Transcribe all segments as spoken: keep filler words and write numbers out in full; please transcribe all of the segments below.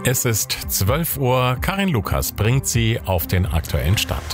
Es ist zwölf Uhr. Karin Lukas bringt Sie auf den aktuellen Stand.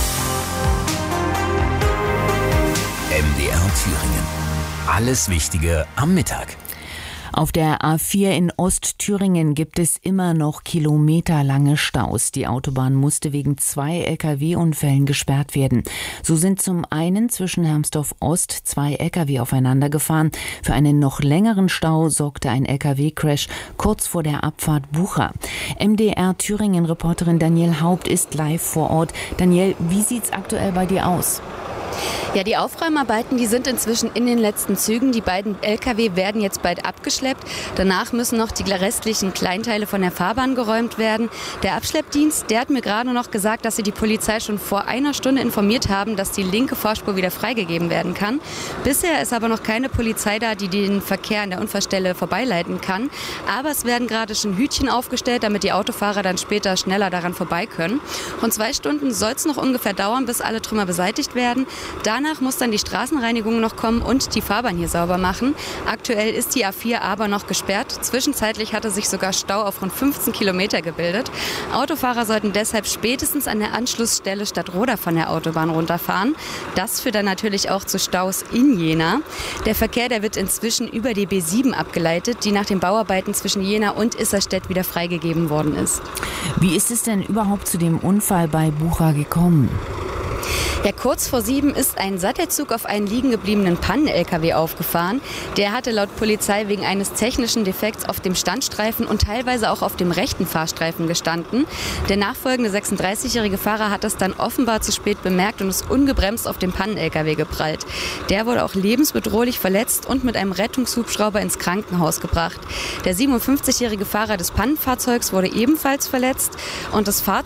M D R Thüringen. Alles Wichtige am Mittag. Auf der A vier in Ostthüringen gibt es immer noch kilometerlange Staus. Die Autobahn musste wegen zwei L K W-Unfällen gesperrt werden. So sind zum einen zwischen Hermsdorf Ost zwei L K W aufeinander gefahren. Für einen noch längeren Stau sorgte ein L K W-Crash kurz vor der Abfahrt Bucha. M D R Thüringen-Reporterin Danielle Haupt ist live vor Ort. Danielle, wie sieht's aktuell bei dir aus? Ja, die Aufräumarbeiten, die sind inzwischen in den letzten Zügen. Die beiden L K W werden jetzt bald abgeschleppt. Danach müssen noch die restlichen Kleinteile von der Fahrbahn geräumt werden. Der Abschleppdienst, der hat mir gerade noch gesagt, dass sie die Polizei schon vor einer Stunde informiert haben, dass die linke Vorspur wieder freigegeben werden kann. Bisher ist aber noch keine Polizei da, die den Verkehr an der Unfallstelle vorbeileiten kann. Aber es werden gerade schon Hütchen aufgestellt, damit die Autofahrer dann später schneller daran vorbei können. Rund zwei Stunden soll es noch ungefähr dauern, bis alle Trümmer beseitigt werden. Danach muss dann die Straßenreinigung noch kommen und die Fahrbahn hier sauber machen. Aktuell ist die A vier aber noch gesperrt. Zwischenzeitlich hatte sich sogar Stau auf rund fünfzehn Kilometer gebildet. Autofahrer sollten deshalb spätestens an der Anschlussstelle Stadtroda von der Autobahn runterfahren. Das führt dann natürlich auch zu Staus in Jena. Der Verkehr, der wird inzwischen über die B sieben abgeleitet, die nach den Bauarbeiten zwischen Jena und Isserstedt wieder freigegeben worden ist. Wie ist es denn überhaupt zu dem Unfall bei Bucha gekommen? Ja, kurz vor sieben ist ein Sattelzug auf einen liegen gebliebenen Pannen-L K W aufgefahren. Der hatte laut Polizei wegen eines technischen Defekts auf dem Standstreifen und teilweise auch auf dem rechten Fahrstreifen gestanden. Der nachfolgende sechsunddreißigjährige Fahrer hat es dann offenbar zu spät bemerkt und ist ungebremst auf den Pannen-L K W geprallt. Der wurde auch lebensbedrohlich verletzt und mit einem Rettungshubschrauber ins Krankenhaus gebracht. Der siebenundfünfzigjährige Fahrer des Pannenfahrzeugs wurde ebenfalls verletzt und das Fahrzeug